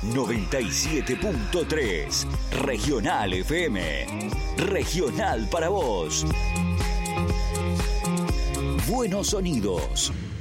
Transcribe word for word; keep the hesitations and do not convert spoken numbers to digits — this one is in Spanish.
noventa y siete punto tres. Regional F M. Regional para vos. Buenos sonidos.